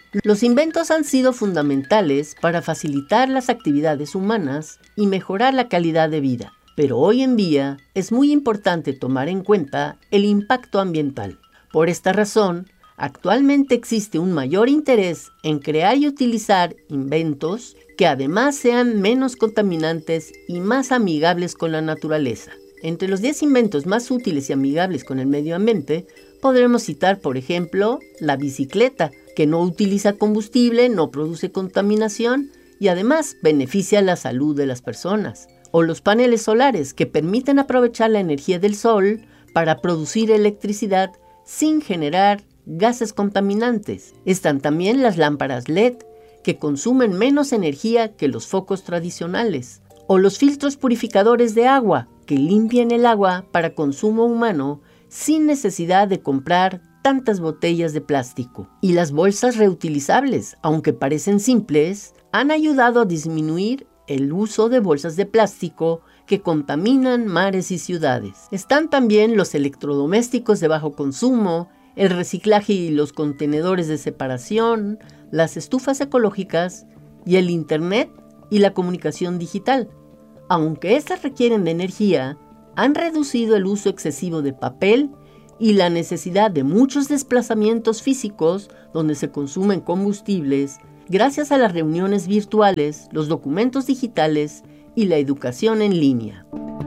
Los inventos han sido fundamentales para facilitar las actividades humanas y mejorar la calidad de vida, pero hoy en día es muy importante tomar en cuenta el impacto ambiental. Por esta razón, actualmente existe un mayor interés en crear y utilizar inventos que además sean menos contaminantes y más amigables con la naturaleza. Entre los 10 inventos más útiles y amigables con el medio ambiente, podremos citar, por ejemplo, la bicicleta, que no utiliza combustible, no produce contaminación y además beneficia la salud de las personas. O los paneles solares, que permiten aprovechar la energía del sol para producir electricidad sin generar gases contaminantes. Están también las lámparas LED, que consumen menos energía que los focos tradicionales. O los filtros purificadores de agua, que limpian el agua para consumo humano sin necesidad de comprar tantas botellas de plástico. Y las bolsas reutilizables, aunque parecen simples, han ayudado a disminuir el uso de bolsas de plástico que contaminan mares y ciudades. Están también los electrodomésticos de bajo consumo, el reciclaje y los contenedores de separación, las estufas ecológicas y el Internet y la comunicación digital. Aunque estas requieren de energía, han reducido el uso excesivo de papel y la necesidad de muchos desplazamientos físicos donde se consumen combustibles gracias a las reuniones virtuales, los documentos digitales y la educación en línea.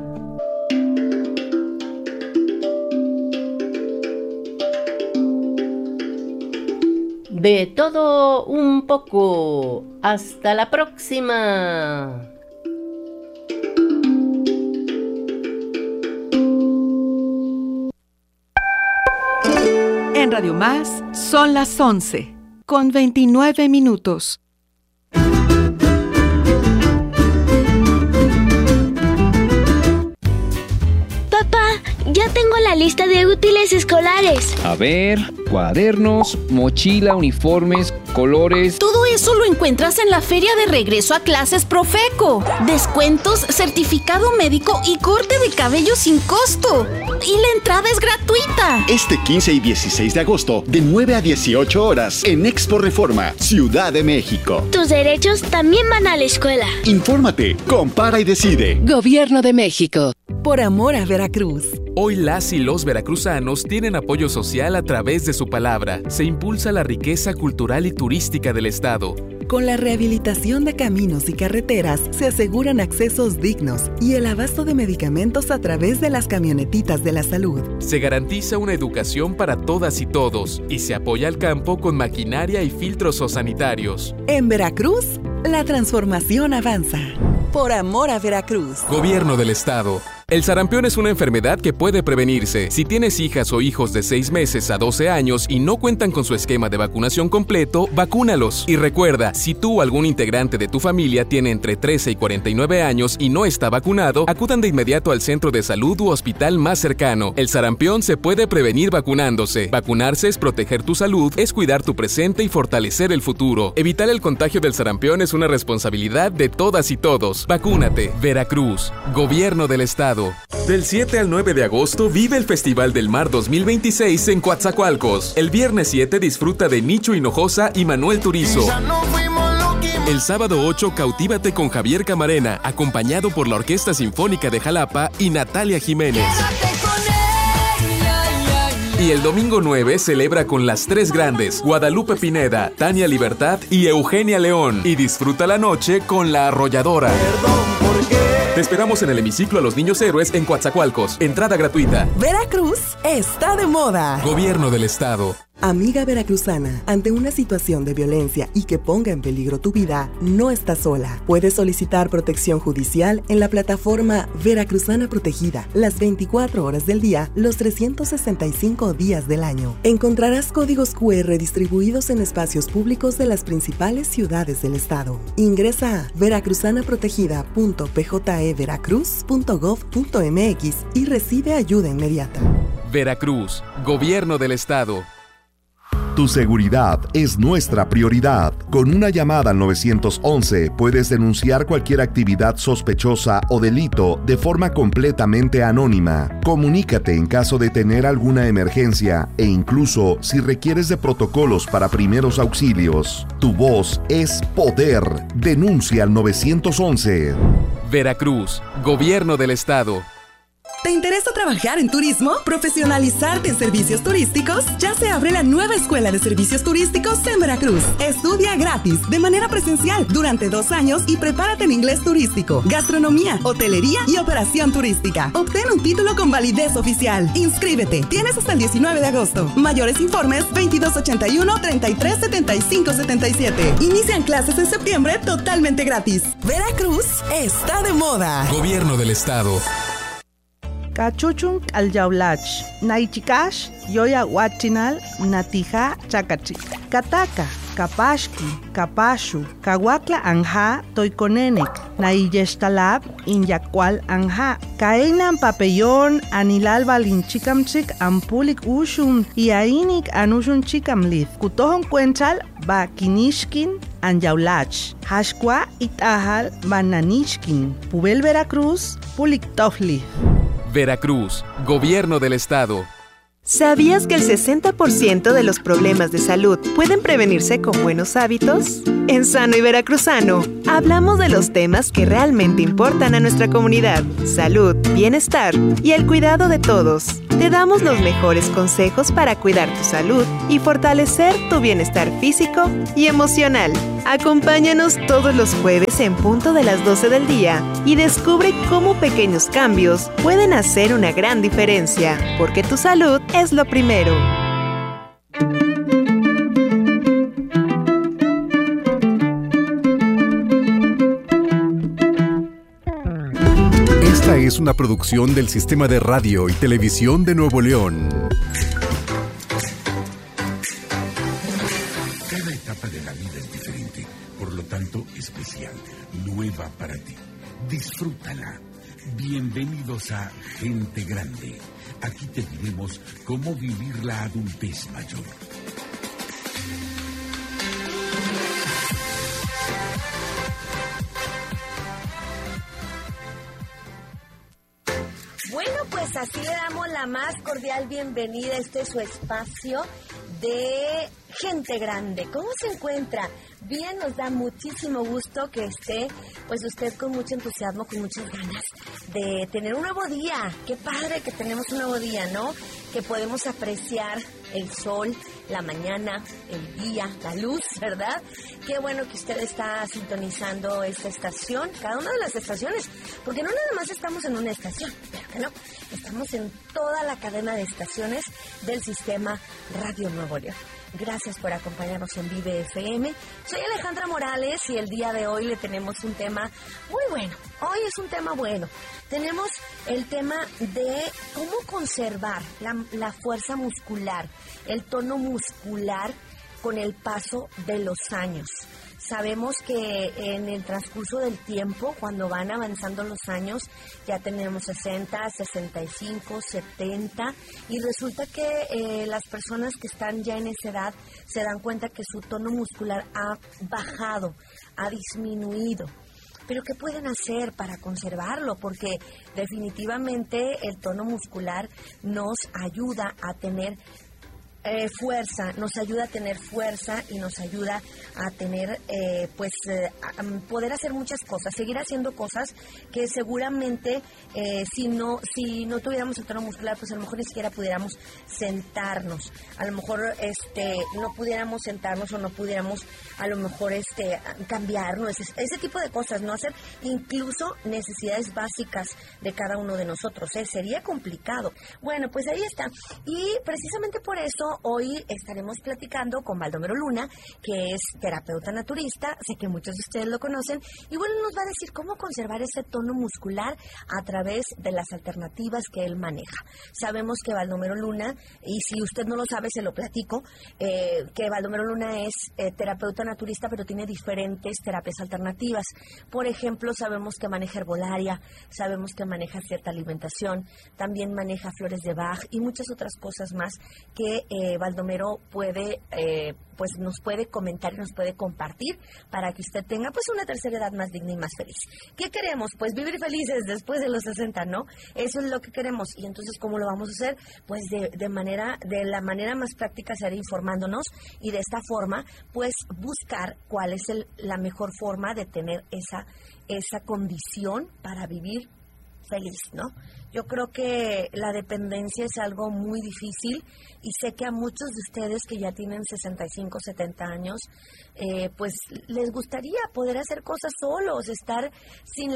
De todo un poco. Hasta la próxima. En Radio Más son las 11:29. Papá, ya tengo la lista de útiles escolares. A ver, cuadernos, mochila, uniformes, colores. Todo eso lo encuentras en la Feria de Regreso a Clases Profeco. Descuentos, certificado médico y corte de cabello sin costo. Y la entrada es gratuita. Este 15 y 16 de agosto, de 9 a 18 horas, en Expo Reforma, Ciudad de México. Tus derechos también van a la escuela. Infórmate, compara y decide. Gobierno de México. Por amor a Veracruz. Hoy las y los veracruzanos tienen apoyo social a través de su palabra. Se impulsa la riqueza cultural y turística del estado. Con la rehabilitación de caminos y carreteras se aseguran accesos dignos y el abasto de medicamentos a través de las camionetitas de la salud. Se garantiza una educación para todas y todos y se apoya al campo con maquinaria y filtros sanitarios. En Veracruz, la transformación avanza. Por amor a Veracruz. Gobierno del estado. El sarampión es una enfermedad que puede prevenirse. Si tienes hijas o hijos de 6 meses a 12 años y no cuentan con su esquema de vacunación completo, vacúnalos. Y recuerda, si tú o algún integrante de tu familia tiene entre 13 y 49 años y no está vacunado, acudan de inmediato al centro de salud u hospital más cercano. El sarampión se puede prevenir vacunándose. Vacunarse es proteger tu salud, es cuidar tu presente y fortalecer el futuro. Evitar el contagio del sarampión es una responsabilidad de todas y todos. Vacúnate. Veracruz. Gobierno del estado. Del 7 al 9 de agosto vive el Festival del Mar 2026 en Coatzacoalcos. El viernes 7 disfruta de Nicho Hinojosa y Manuel Turizo. El sábado 8 cautívate con Javier Camarena, acompañado por la Orquesta Sinfónica de Jalapa y Natalia Jiménez. Y el domingo 9 celebra con las 3 grandes, Guadalupe Pineda, Tania Libertad y Eugenia León. Y disfruta la noche con La Arrolladora. Te esperamos en el hemiciclo a los Niños Héroes en Coatzacoalcos. Entrada gratuita. Veracruz está de moda. Gobierno del estado. Amiga veracruzana, ante una situación de violencia y que ponga en peligro tu vida, no estás sola. Puedes solicitar protección judicial en la plataforma Veracruzana Protegida, las 24 horas del día, los 365 días del año. Encontrarás códigos QR distribuidos en espacios públicos de las principales ciudades del estado. Ingresa a veracruzanaprotegida.pjeveracruz.gov.mx y recibe ayuda inmediata. Veracruz, Gobierno del estado. Tu seguridad es nuestra prioridad. Con una llamada al 911 puedes denunciar cualquier actividad sospechosa o delito de forma completamente anónima. Comunícate en caso de tener alguna emergencia e incluso si requieres de protocolos para primeros auxilios. Tu voz es poder. Denuncia al 911. Veracruz, Gobierno del Estado. ¿Te interesa trabajar en turismo? ¿Profesionalizarte en servicios turísticos? Ya se abre la nueva Escuela de Servicios Turísticos en Veracruz. Estudia gratis, de manera presencial, durante 2 años y prepárate en inglés turístico, gastronomía, hotelería y operación turística. Obtén un título con validez oficial. Inscríbete. Tienes hasta el 19 de agosto. Mayores informes 2281-337577. Inician clases en septiembre totalmente gratis. Veracruz está de moda. Gobierno del Estado. Cachuchun aljaulach, naichikash, yoya huachinal, natija chacachi. Kataka, kapashki, kapashu, kawakla anja, toikonenek, naiyestalab, inyakwal anja. Kaenan papellón, anilal balinchikamchik, ampulik ushun, iainik anushun chikamlith. Kutohon cuenchal, bakinishkin, anjaulach. Hashkwa itahal, bananishkin. Pubel Veracruz, puliktofli. Veracruz, Gobierno del Estado. ¿Sabías que el 60% de los problemas de salud pueden prevenirse con buenos hábitos? En Sano y Veracruzano, hablamos de los temas que realmente importan a nuestra comunidad: salud, bienestar y el cuidado de todos. Te damos los mejores consejos para cuidar tu salud y fortalecer tu bienestar físico y emocional. Acompáñanos todos los jueves en punto de las 12 del día y descubre cómo pequeños cambios pueden hacer una gran diferencia, porque tu salud es lo primero. Esta es una producción del Sistema de Radio y Televisión de Nuevo León. Cada etapa de la vida es diferente, por lo tanto especial, nueva para ti. Disfrútala. Bienvenidos a Gente Grande. Aquí te diremos cómo vivir la adultez mayor. Bueno, pues así le damos la más cordial bienvenida a este su espacio de Gente Grande. ¿Cómo se encuentra? Bien, nos da muchísimo gusto que esté, pues usted con mucho entusiasmo, con muchas ganas de tener un nuevo día. Qué padre que tenemos un nuevo día, ¿no? Que podemos apreciar el sol, la mañana, el día, la luz, ¿verdad? Qué bueno que usted está sintonizando esta estación, cada una de las estaciones, porque no nada más estamos en una estación, pero que no, estamos en toda la cadena de estaciones del Sistema Radio Nuevo León. Gracias por acompañarnos en Vive FM. Soy Alejandra Morales y el día de hoy le tenemos un tema muy bueno. Hoy es un tema bueno. Tenemos el tema de cómo conservar la fuerza muscular, el tono muscular con el paso de los años. Sabemos que en el transcurso del tiempo, cuando van avanzando los años, ya tenemos 60, 65, 70, y resulta que las personas que están ya en esa edad se dan cuenta que su tono muscular ha bajado, ha disminuido. ¿Pero qué pueden hacer para conservarlo? Porque definitivamente el tono muscular nos ayuda a tener fuerza, nos ayuda a tener fuerza y nos ayuda a tener, a poder hacer muchas cosas, seguir haciendo cosas que seguramente si no tuviéramos el tono muscular, pues a lo mejor ni siquiera pudiéramos sentarnos, a lo mejor no pudiéramos sentarnos o no pudiéramos a lo mejor cambiarnos, ese tipo de cosas, no hacer incluso necesidades básicas de cada uno de nosotros, sería complicado. Bueno, pues ahí está, y precisamente por eso hoy estaremos platicando con Baldomero Luna, que es terapeuta naturista, sé que muchos de ustedes lo conocen, y bueno, nos va a decir cómo conservar ese tono muscular a través de las alternativas que él maneja. Sabemos que Baldomero Luna, y si usted no lo sabe, se lo platico, que Baldomero Luna es terapeuta naturista, pero tiene diferentes terapias alternativas. Por ejemplo, sabemos que maneja herbolaria, sabemos que maneja cierta alimentación, también maneja flores de Bach y muchas otras cosas más que Baldomero puede, pues nos puede comentar y nos puede compartir para que usted tenga pues una tercera edad más digna y más feliz. ¿Qué queremos? Pues vivir felices después de los 60, ¿no? Eso es lo que queremos. Y entonces, ¿cómo lo vamos a hacer? Pues de la manera más práctica será informándonos y de esta forma, pues buscar cuál es la mejor forma de tener esa condición para vivir feliz, ¿no? Yo creo que la dependencia es algo muy difícil y sé que a muchos de ustedes que ya tienen 65, 70 años, pues les gustaría poder hacer cosas solos, estar sin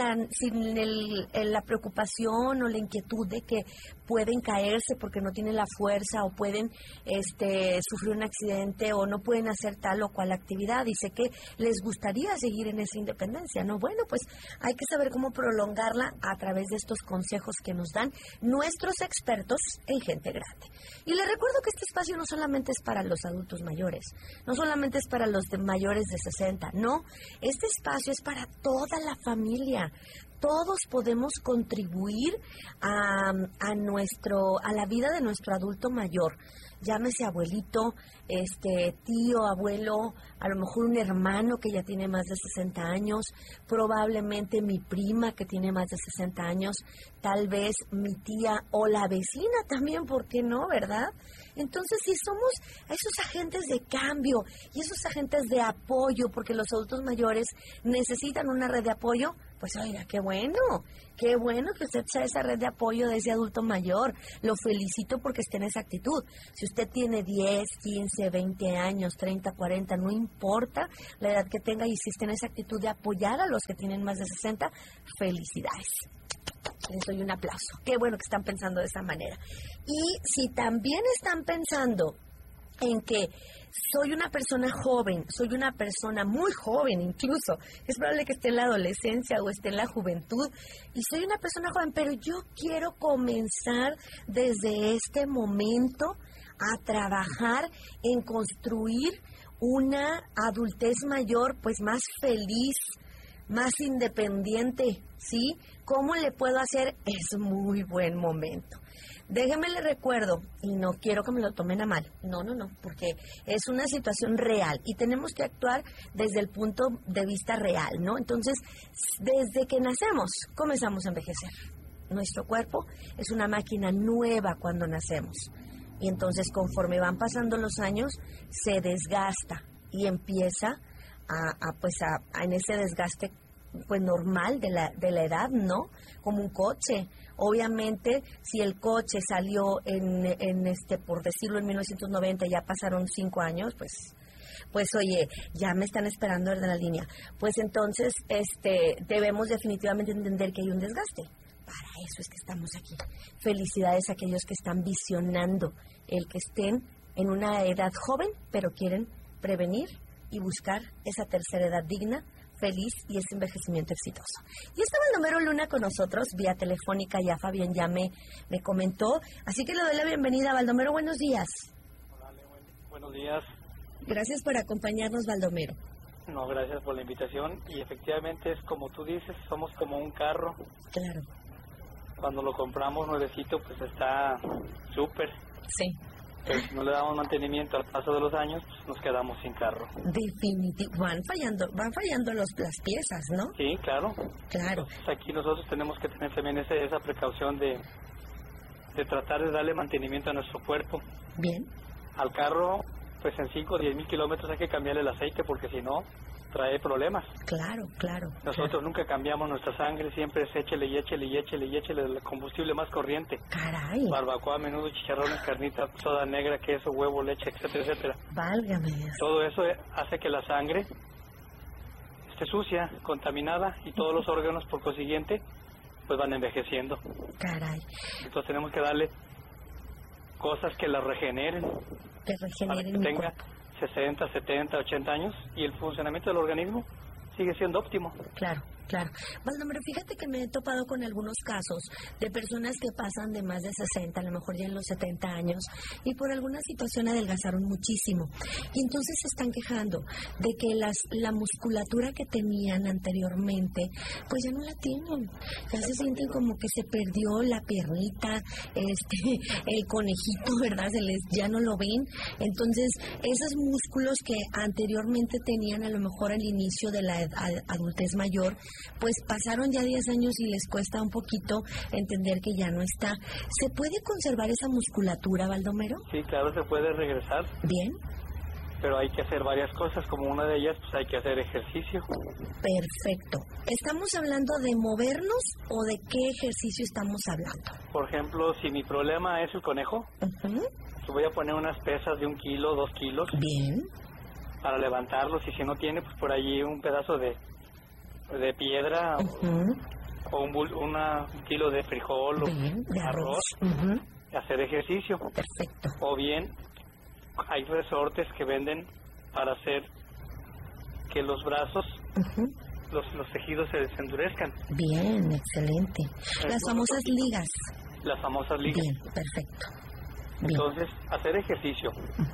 la preocupación o la inquietud de que pueden caerse porque no tienen la fuerza o pueden sufrir un accidente o no pueden hacer tal o cual actividad, y sé que les gustaría seguir en esa independencia, ¿no? Bueno, pues hay que saber cómo prolongarla a través de estos consejos que nos dan nuestros expertos en gente grande. Y les recuerdo que este espacio no solamente es para los adultos mayores, no solamente es para los mayores de 60, no, este espacio es para toda la familia. Todos podemos contribuir a la vida de nuestro adulto mayor. Llámese abuelito, tío, abuelo, a lo mejor un hermano que ya tiene más de 60 años, probablemente mi prima que tiene más de 60 años, tal vez mi tía o la vecina también, ¿por qué no, verdad? Entonces, si somos esos agentes de cambio y esos agentes de apoyo, porque los adultos mayores necesitan una red de apoyo, pues oiga, qué bueno que usted sea esa red de apoyo de ese adulto mayor. Lo felicito porque esté en esa actitud. Si usted tiene 10, 15, 20 años, 30, 40, no importa la edad que tenga, y si está en esa actitud de apoyar a los que tienen más de 60, felicidades. Les doy un aplauso. Qué bueno que están pensando de esa manera. Y si también están pensando en que soy una persona joven, soy una persona muy joven incluso, es probable que esté en la adolescencia o esté en la juventud, y soy una persona joven, pero yo quiero comenzar desde este momento a trabajar en construir una adultez mayor, pues más feliz, más independiente, ¿sí? ¿Cómo le puedo hacer? Es muy buen momento. Déjeme le recuerdo, y no quiero que me lo tomen a mal, no, porque es una situación real y tenemos que actuar desde el punto de vista real, ¿no? Entonces, desde que nacemos, comenzamos a envejecer. Nuestro cuerpo es una máquina nueva cuando nacemos, y entonces conforme van pasando los años, se desgasta y empieza en ese desgaste pues normal de la edad, ¿no? Como un coche. Obviamente, si el coche salió por decirlo, en 1990, ya pasaron 5 años, pues oye, ya me están esperando en la línea. Pues entonces, debemos definitivamente entender que hay un desgaste. Para eso es que estamos aquí. Felicidades a aquellos que están visionando el que estén en una edad joven, pero quieren prevenir y buscar esa tercera edad digna, feliz y ese envejecimiento exitoso. Y está Baldomero Luna con nosotros, vía telefónica, ya Fabián ya me comentó, así que le doy la bienvenida a Baldomero. Buenos días. Hola, buenos días. Gracias por acompañarnos, Baldomero. No, gracias por la invitación, y efectivamente es como tú dices, somos como un carro. Claro. Cuando lo compramos nuevecito, pues está súper. Sí. Pues no le damos mantenimiento al paso de los años, pues nos quedamos sin carro. Definitivo, van fallando las piezas, ¿no? Sí, claro. Claro. Entonces, aquí nosotros tenemos que tener también esa precaución de tratar de darle mantenimiento a nuestro cuerpo. Bien. Al carro, pues en 5 o 10 mil kilómetros hay que cambiarle el aceite, porque si no, trae problemas. Claro. Nosotros nunca cambiamos nuestra sangre, siempre es échele el combustible más corriente. Caray. Barbacoa, menudo, chicharrones, carnita, soda negra, queso, huevo, leche, etcétera. Válgame Dios. Todo eso hace que la sangre esté sucia, contaminada, y todos los órganos, por consiguiente, pues van envejeciendo. Caray. Entonces tenemos que darle cosas que la regeneren. Para que tenga 60, 70, 80 años y el funcionamiento del organismo sigue siendo óptimo. Claro. Claro. Baldomero, fíjate que me he topado con algunos casos de personas que pasan de más de 60, a lo mejor ya en los 70 años, y por alguna situación adelgazaron muchísimo. Y entonces se están quejando de que la musculatura que tenían anteriormente, pues ya no la tienen. Ya se sienten como que se perdió la piernita, el conejito, ¿verdad? Ya no lo ven. Entonces, esos músculos que anteriormente tenían a lo mejor al inicio de la adultez mayor, pues pasaron ya 10 años y les cuesta un poquito entender que ya no está. ¿Se puede conservar esa musculatura, Baldomero? Sí, claro, se puede regresar. Bien. Pero hay que hacer varias cosas, como una de ellas, pues hay que hacer ejercicio. Perfecto. ¿Estamos hablando de movernos o de qué ejercicio estamos hablando? Por ejemplo, si mi problema es el conejo, voy a poner unas pesas de 1 kilo, 2 kilos. Bien. Para levantarlos, y si no tiene, pues por allí un pedazo de piedra o un kilo de frijol o de arroz. Hacer ejercicio. Perfecto. O bien hay resortes que venden para hacer que los brazos, los tejidos se endurezcan. Bien, excelente. Las famosas ligas. Las famosas ligas. Bien, perfecto. Entonces, hacer ejercicio.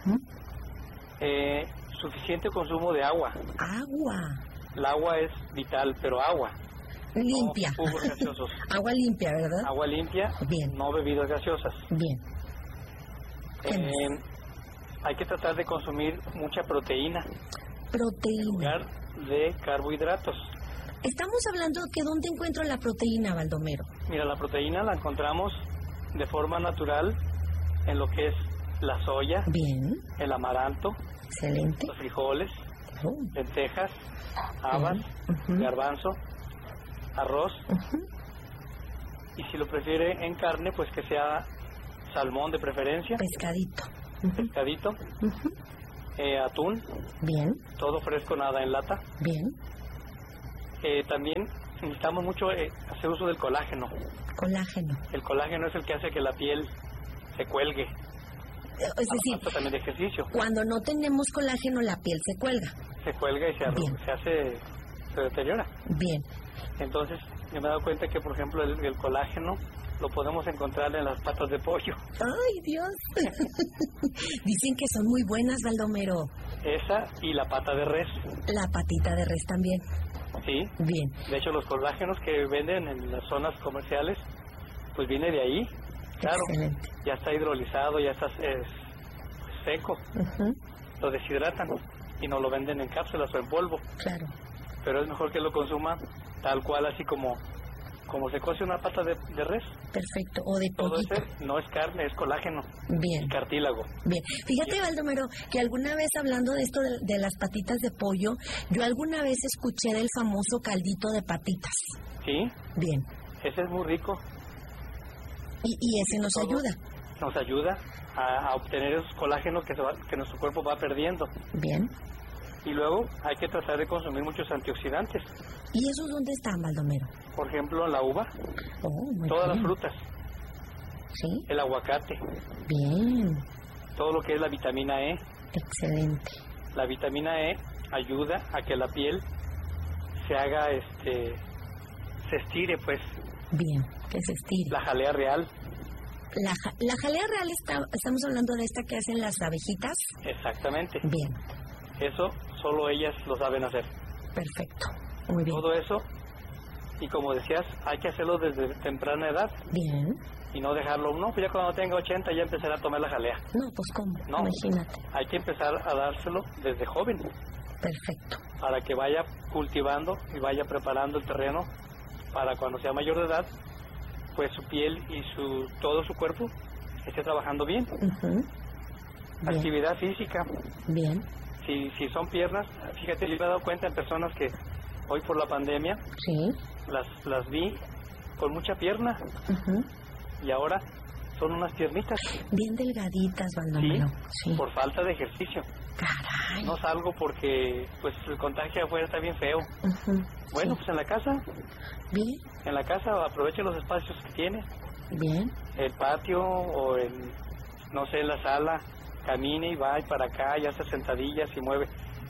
Suficiente consumo de agua. Agua. El agua es vital, pero agua. Limpia. No jugos gaseosos. Agua limpia, ¿verdad? Agua limpia. Bien. No bebidas gaseosas. Bien. Hay que tratar de consumir mucha proteína. Proteína. En lugar de carbohidratos. Estamos hablando que ¿dónde encuentro la proteína, Baldomero? Mira, la proteína la encontramos de forma natural en lo que es la soya. Bien. El amaranto. Excelente. Los frijoles. Lentejas. Habas. Garbanzo. Arroz. Y si lo prefiere en carne, pues que sea salmón de preferencia. Pescadito. Pescadito. Atún. Bien. Todo fresco, nada en lata. Bien. También necesitamos mucho hacer uso del colágeno. Colágeno. El colágeno es el que hace que la piel se cuelgue. Es decir, también de ejercicio. Cuando no tenemos colágeno, la piel se cuelga. Se cuelga y se deteriora. Bien. Entonces, yo me he dado cuenta que, por ejemplo, el colágeno lo podemos encontrar en las patas de pollo. ¡Ay, Dios! Dicen que son muy buenas, Baldomero. Esa y la pata de res. La patita de res también. Sí. Bien. De hecho, los colágenos que venden en las zonas comerciales, pues viene de ahí. Claro. Excelente. Ya está hidrolizado, ya está seco. Lo deshidratan y nos lo venden en cápsulas o en polvo. Claro. Pero es mejor que lo consuma tal cual, así como se cose una pata de res. Perfecto, o de pollito. Todo eso no es carne, es colágeno. Bien. Y cartílago. Bien. Fíjate, Baldomero, que alguna vez hablando de esto de las patitas de pollo, yo alguna vez escuché del famoso caldito de patitas. Sí. Bien. Ese es muy rico. Y ese nos ayuda. Nos ayuda a obtener esos colágenos que nuestro cuerpo va perdiendo. Bien. Y luego hay que tratar de consumir muchos antioxidantes. ¿Y esos dónde están, Baldomero? Por ejemplo, la uva. Todas las frutas. Sí. El aguacate. Bien. Todo lo que es la vitamina E. Excelente. La vitamina E ayuda a que la piel se haga, se estire, pues. Bien, que se estire. La jalea real. La jalea real estamos hablando de esta que hacen las abejitas. Exactamente. Bien. Eso solo ellas lo saben hacer. Perfecto. Muy bien. Todo eso, y como decías, hay que hacerlo desde temprana edad. Bien. Y no dejarlo, no, pues ya cuando tenga 80 ya empezará a tomar la jalea. No, pues ¿cómo? No, imagínate. Hay que empezar a dárselo desde joven. Perfecto. Para que vaya cultivando y vaya preparando el terreno para cuando sea mayor de edad, pues su piel y todo su cuerpo esté trabajando bien. Actividad física. Bien. Si son piernas, fíjate, yo me he dado cuenta en personas que hoy por la pandemia las vi con mucha pierna y ahora son unas piernitas. Bien delgaditas, Baldomero. Sí, por falta de ejercicio. Caray. No salgo porque pues el contagio afuera está bien feo. Bueno, pues en la casa. Bien. En la casa aproveche los espacios que tiene. Bien. El patio o no sé, la sala. Camine y va y para acá y hace sentadillas y mueve.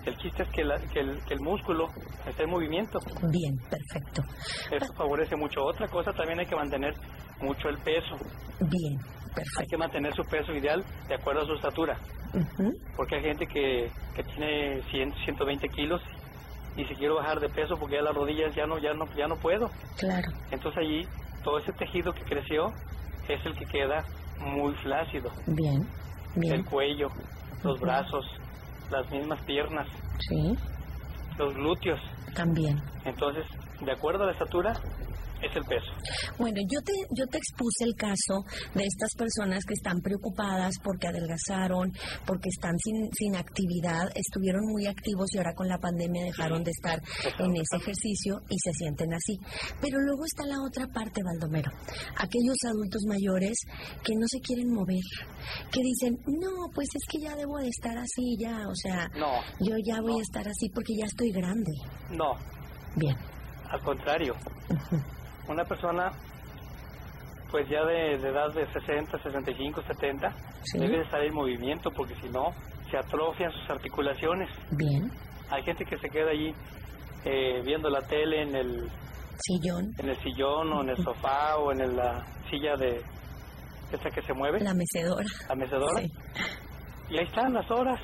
El chiste es que el músculo esté en movimiento. Bien, perfecto. Eso favorece mucho. Otra cosa, también hay que mantener mucho el peso. Bien, perfecto. Hay que mantener su peso ideal de acuerdo a su estatura. Porque hay gente que tiene 100, 120 kilos y si quiero bajar de peso porque ya las rodillas ya no puedo. Claro. Entonces allí todo ese tejido que creció es el que queda muy flácido. Bien, bien. El cuello, los brazos, las mismas piernas. Sí. Los glúteos. También. Entonces, de acuerdo a la estatura, es el peso. Bueno, yo te expuse el caso de estas personas que están preocupadas porque adelgazaron, porque están sin actividad, estuvieron muy activos y ahora con la pandemia dejaron de estar en ese ejercicio y se sienten así. Pero luego está la otra parte, Baldomero. Aquellos adultos mayores que no se quieren mover, que dicen, no, pues es que ya debo de estar así ya, o sea, no, yo ya voy a estar así porque ya estoy grande. No. Bien. Al contrario. Una persona, pues ya de edad de 60, 65, 70, debe estar en movimiento porque si no, se atrofian sus articulaciones. Bien. Hay gente que se queda allí viendo la tele en el sillón. En el sillón o en el sofá o en la silla de esa que se mueve. La mecedora. La mecedora. Sí. Y ahí están las horas.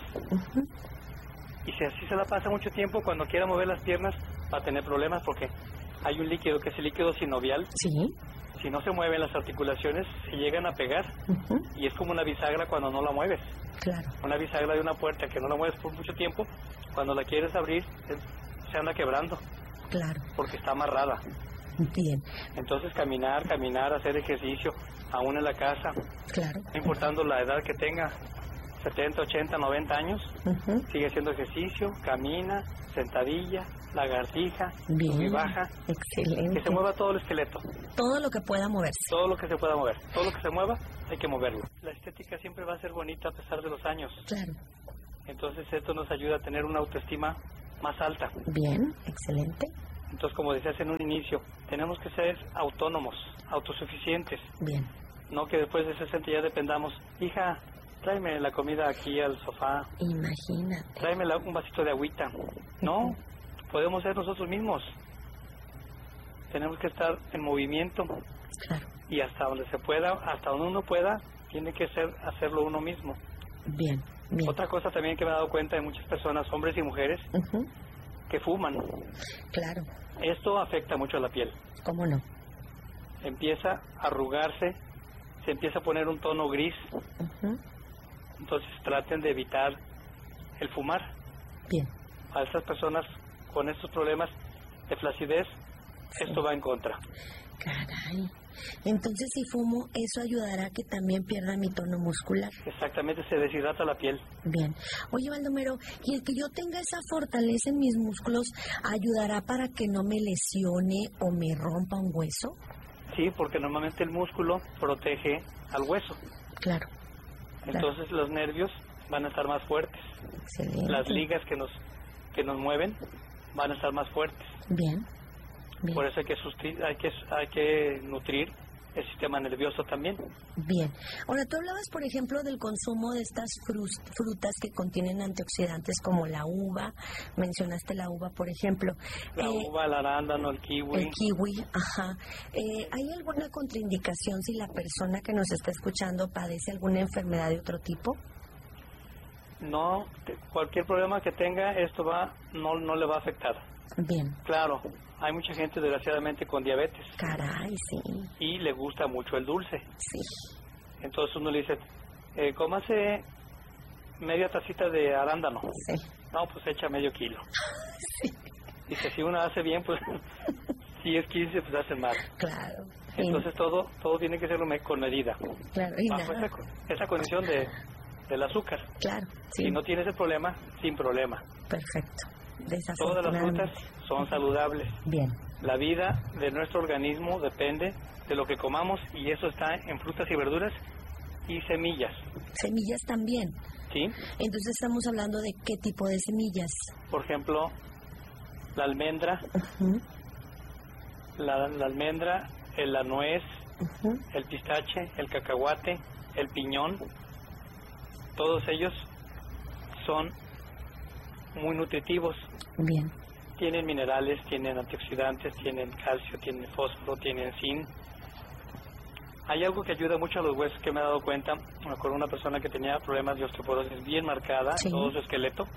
Y si así se la pasa mucho tiempo, cuando quiera mover las piernas va a tener problemas porque hay un líquido que es el líquido sinovial. Sí. Si no se mueven las articulaciones, se llegan a pegar. Y es como una bisagra cuando no la mueves. Claro. Una bisagra de una puerta que no la mueves por mucho tiempo, cuando la quieres abrir, se anda quebrando. Claro. Porque está amarrada. Bien. Entonces caminar, hacer ejercicio, aún en la casa. Claro. No importando la edad que tenga, 70, 80, 90 años, sigue haciendo ejercicio, camina, sentadilla, lagartija, sub y baja. Excelente. Que se mueva todo el esqueleto. Todo lo que pueda moverse. Todo lo que se pueda mover. Todo lo que se mueva, hay que moverlo. La estética siempre va a ser bonita a pesar de los años. Claro. Entonces esto nos ayuda a tener una autoestima más alta. Bien, excelente. Entonces, como decías en un inicio, tenemos que ser autónomos, autosuficientes. Bien. No que después de 60 ya dependamos, hija, tráeme la comida aquí al sofá. Imagínate. Tráeme un vasito de agüita. No, podemos ser nosotros mismos. Tenemos que estar en movimiento. Claro. Y hasta donde se pueda, hasta donde uno pueda, tiene que hacerlo uno mismo. Bien, bien. Otra cosa también que me he dado cuenta de muchas personas, hombres y mujeres, que fuman. Claro. Esto afecta mucho a la piel. ¿Cómo no? Empieza a arrugarse, se empieza a poner un tono gris. Entonces traten de evitar el fumar. Bien. A estas personas con estos problemas de flacidez, esto va en contra. Caray. Entonces, si fumo, eso ayudará a que también pierda mi tono muscular. Exactamente, se deshidrata la piel. Bien. Oye, Baldomero, ¿y el que yo tenga esa fortaleza en mis músculos ayudará para que no me lesione o me rompa un hueso? Sí, porque normalmente el músculo protege al hueso. Claro. Entonces los nervios van a estar más fuertes. Excelente. Las ligas que nos mueven van a estar más fuertes. Bien. Bien. Por eso hay que nutrir el sistema nervioso también. Bien. Ahora, tú hablabas, por ejemplo, del consumo de estas frutas que contienen antioxidantes como la uva. Mencionaste la uva, por ejemplo. La uva, el arándano, el kiwi. El kiwi, ajá. ¿Hay alguna contraindicación si la persona que nos está escuchando padece alguna enfermedad de otro tipo? No, cualquier problema que tenga, esto no le va a afectar. Bien. Claro, hay mucha gente desgraciadamente con diabetes. Caray, sí. Y le gusta mucho el dulce. Sí. Entonces uno le dice, cómase media tacita de arándano. Sí. No, pues echa medio kilo. Sí. Dice, si uno hace bien, pues si es 15, pues hace mal. Claro. Entonces todo tiene que ser con medida. Claro. Y bajo esa condición del azúcar. Claro. Sí. Si no tienes el problema, sin problema. Perfecto. Todas las frutas son saludables. Bien. La vida de nuestro organismo depende de lo que comamos y eso está en frutas y verduras y semillas. Semillas también. Sí. Entonces estamos hablando de qué tipo de semillas. Por ejemplo, la almendra, la almendra, la nuez, el pistache, el cacahuate, el piñón. Todos ellos son muy nutritivos. Bien. Tienen minerales, tienen antioxidantes, tienen calcio, tienen fósforo, tienen zinc. Hay algo que ayuda mucho a los huesos que me he dado cuenta. Me acuerdo de una persona que tenía problemas de osteoporosis bien marcada, todo su esqueleto.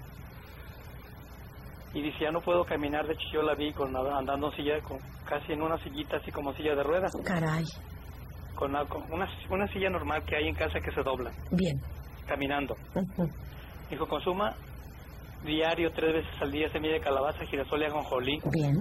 Y dice, ya no puedo caminar. De hecho, yo la vi andando en silla, casi en una sillita, así como silla de ruedas. Caray. Con una silla normal que hay en casa que se dobla. Bien. Caminando. Dijo, consuma diario 3 veces al día semilla de calabaza, girasol y ajonjolí. Bien.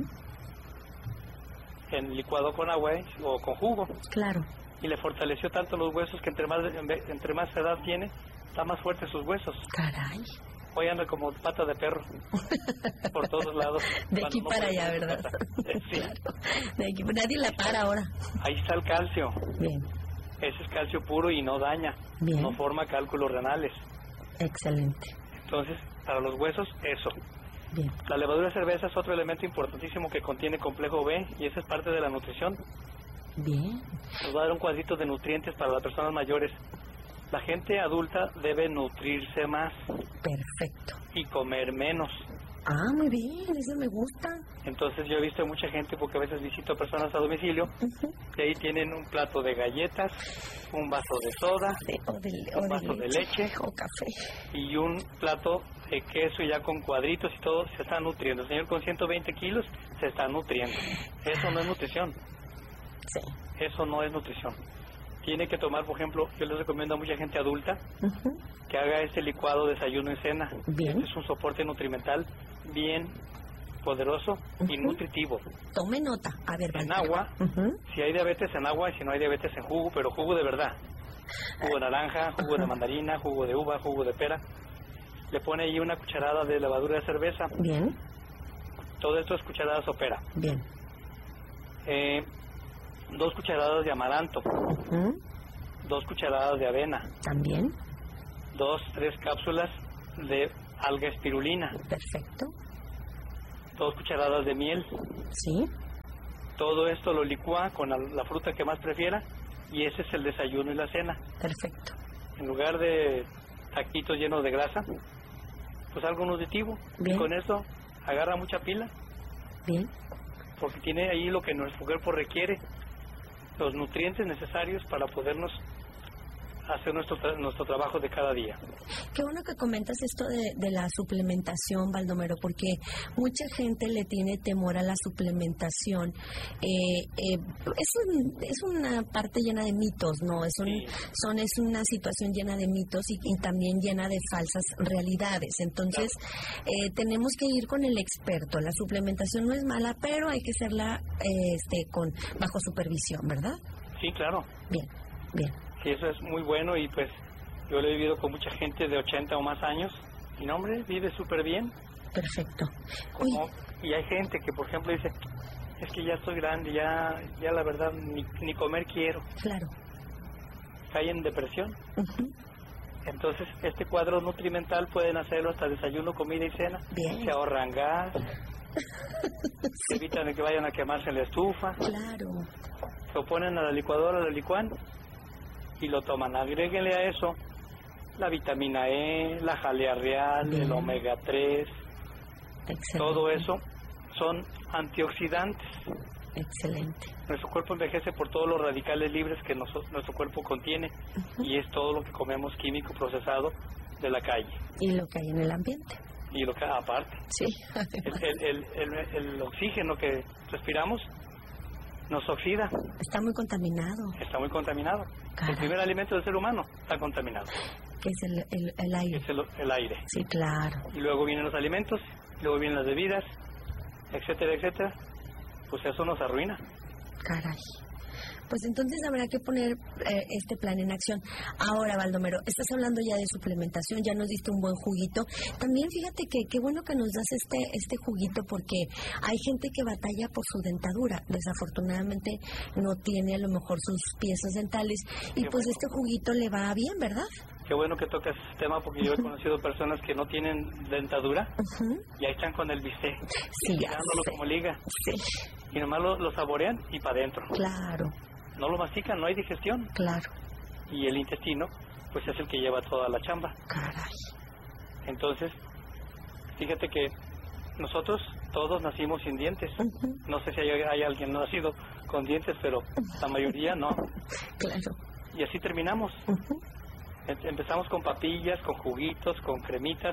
En licuado con agua o con jugo. Claro. Y le fortaleció tanto los huesos que entre más edad tiene, está más fuerte sus huesos. Caray. Hoy anda como pata de perro por todos lados. De aquí para allá, ¿verdad? Sí. Claro. De aquí, nadie la para ahora. Ahí está el calcio. Bien. Ese es calcio puro y no daña. Bien. No forma cálculos renales. Excelente. Entonces, para los huesos, eso. Bien. La levadura de cerveza es otro elemento importantísimo que contiene complejo B y esa es parte de la nutrición. Bien. Nos va a dar un cuadrito de nutrientes para las personas mayores. La gente adulta debe nutrirse más. Perfecto. Y comer menos. Ah, muy bien, eso me gusta. Entonces yo he visto a mucha gente, porque a veces visito a personas a domicilio, que ahí tienen un plato de galletas, un vaso de soda, un vaso de leche o café y un plato de queso ya con cuadritos y todo. Se está nutriendo. El señor con 120 kilos se está nutriendo. Eso no es nutrición. Sí. Eso no es nutrición. Tiene que tomar, por ejemplo, yo les recomiendo a mucha gente adulta que haga este licuado desayuno y cena. Bien. Este es un soporte nutrimental bien poderoso y nutritivo. Tome nota. A ver, en agua, si hay diabetes en agua y si no hay diabetes en jugo, pero jugo de verdad. Jugo de naranja, jugo de mandarina, jugo de uva, jugo de pera. Le pone ahí una cucharada de levadura de cerveza. Bien. Todo esto es cucharadas o pera. Bien. 2 cucharadas de amaranto. 2 cucharadas de avena. También. 2, 3 cápsulas de alga espirulina. Perfecto. 2 cucharadas de miel. Sí. Todo esto lo licúa con la fruta que más prefiera y ese es el desayuno y la cena. Perfecto. En lugar de taquitos llenos de grasa, pues algo nutritivo. Bien. Y con eso agarra mucha pila. Bien. Porque tiene ahí lo que nuestro cuerpo requiere, los nutrientes necesarios para podernos hacer nuestro trabajo de cada día. Qué bueno que comentas esto de la suplementación, Baldomero, porque mucha gente le tiene temor a la suplementación. Es una parte llena de mitos, ¿no? Es una situación llena de mitos y también llena de falsas realidades. Entonces, tenemos que ir con el experto. La suplementación no es mala, pero hay que hacerla bajo supervisión, ¿verdad? Sí, claro. Bien, bien. Sí, eso es muy bueno y pues yo lo he vivido con mucha gente de 80 o más años y no, hombre, vive súper bien. Perfecto. Y hay gente que, por ejemplo, dice, es que ya estoy grande, ya la verdad ni comer quiero. Claro. Cae en depresión. Entonces, este cuadro nutrimental pueden hacerlo hasta desayuno, comida y cena. Bien. Se ahorran gas. Evitan que vayan a quemarse en la estufa. Claro. Lo ponen a la licuadora, lo licuan y lo toman. Agréguenle a eso la vitamina E, la jalea real, el omega 3. Excelente. Todo eso son antioxidantes. Excelente. Nuestro cuerpo envejece por todos los radicales libres que nuestro cuerpo contiene y es todo lo que comemos químico procesado de la calle. Y lo que hay en el ambiente. Y lo que aparte. Sí. El oxígeno que respiramos nos oxida. Está muy contaminado. Está muy contaminado. El primer alimento del ser humano está contaminado. ¿Qué es el aire? Es el aire. Sí, claro. Y luego vienen los alimentos, luego vienen las bebidas, etcétera, etcétera. Pues eso nos arruina. Caray. Pues entonces habrá que poner este plan en acción. Ahora, Baldomero, estás hablando ya de suplementación, ya nos diste un buen juguito. También fíjate que qué bueno que nos das este juguito porque hay gente que batalla por su dentadura. Desafortunadamente no tiene a lo mejor sus piezas dentales y pues este juguito le va bien, ¿verdad? Qué bueno que tocas este tema porque yo he conocido personas que no tienen dentadura y ahí están con el bistec, tirándolo como liga. Sí. Y nomás lo saborean y para adentro. Claro. No lo mastican, no hay digestión. Claro. Y el intestino, pues es el que lleva toda la chamba. Caray. Entonces, Fíjate que nosotros todos nacimos sin dientes. No sé si hay alguien nacido con dientes, pero la mayoría no. Claro. Y así terminamos. Empezamos con papillas, con juguitos, con cremitas.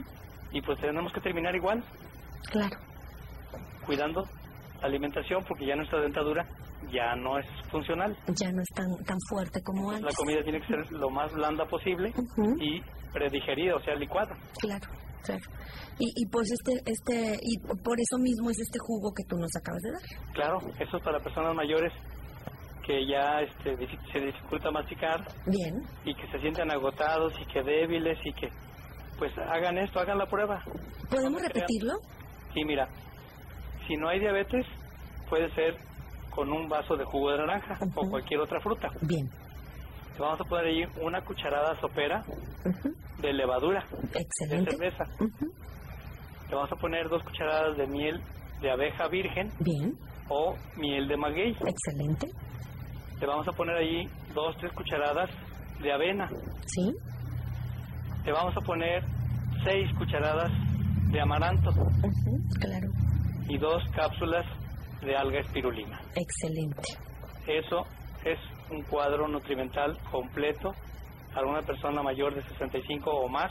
Y pues tenemos que terminar igual. Claro. Cuidando la alimentación, porque ya nuestra dentadura ya no es funcional. Ya no es tan fuerte como antes. La comida tiene que ser lo más blanda posible y predigerida, o sea, licuada. Claro, claro. Y pues y por eso mismo es este jugo que tú nos acabas de dar. Claro, eso es para personas mayores que ya se dificulta masticar. Bien. Y que se sientan agotados y que débiles y que pues hagan la prueba. ¿Podemos repetirlo? Sí, mira, si no hay diabetes, puede ser con un vaso de jugo de naranja o cualquier otra fruta. Bien. Te vamos a poner ahí una cucharada sopera de levadura. Excelente. De cerveza. Te vamos a poner 2 cucharadas de miel de abeja virgen. Bien. O miel de maguey. Excelente. Te vamos a poner ahí 2-3 cucharadas de avena. Sí. Te vamos a poner 6 cucharadas de amaranto. Claro. Y 2 cápsulas de alga espirulina. Excelente. Eso es un cuadro nutrimental completo para una persona mayor de 65 o más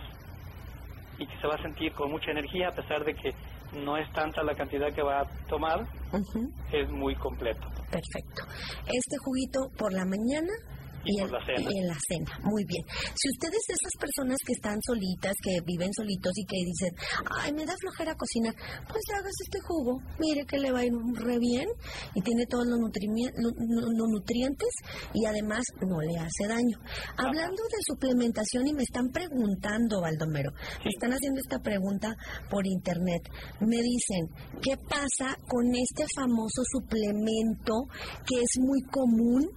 y que se va a sentir con mucha energía a pesar de que no es tanta la cantidad que va a tomar. Es muy completo. Perfecto. Este juguito por la mañana y en la cena. Muy bien. Si ustedes, esas personas que están solitas, que viven solitos y que dicen, ay, me da flojera cocinar, pues hagas este jugo. Mire que le va a ir re bien y tiene todos los nutrientes y además no le hace daño. Hablando de suplementación, y me están preguntando, Baldomero, me están haciendo esta pregunta por internet. Me dicen, ¿qué pasa con este famoso suplemento que es muy común,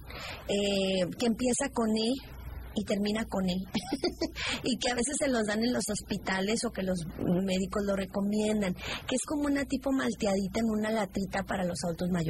que empieza con E y termina con E y que a veces se los dan en los hospitales o que los médicos lo recomiendan, que es como una tipo malteadita en una latita para los adultos mayores?